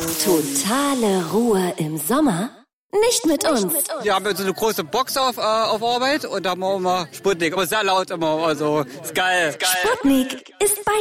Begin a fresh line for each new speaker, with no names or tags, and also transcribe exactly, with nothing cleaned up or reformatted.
Totale Ruhe im Sommer? Nicht mit uns.
Wir haben so eine große Box auf, äh, auf Arbeit und da haben wir immer Sputnik, aber sehr laut immer, also ist geil. Ist geil.
Sputnik ist bei